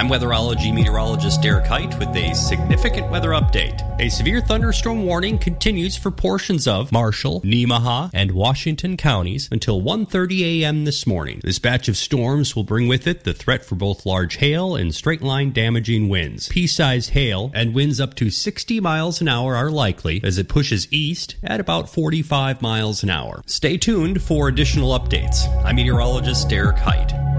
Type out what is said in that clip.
I'm weatherology meteorologist Derek Height with a significant weather update. A severe thunderstorm warning continues for portions of Marshall, Nemaha, and Washington counties until 1:30 a.m. this morning. This batch of storms will bring with it the threat for both large hail and straight-line damaging winds. Pea-sized hail and winds up to 60 miles an hour are likely as it pushes east at about 45 miles an hour. Stay tuned for additional updates. I'm meteorologist Derek Height.